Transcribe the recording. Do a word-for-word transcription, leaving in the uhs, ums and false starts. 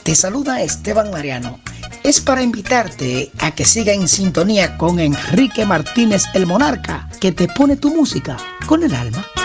Te saluda Esteban Mariano. Es para invitarte a que siga en sintonía con Enrique Martínez el Monarca, que te pone tu música con el alma.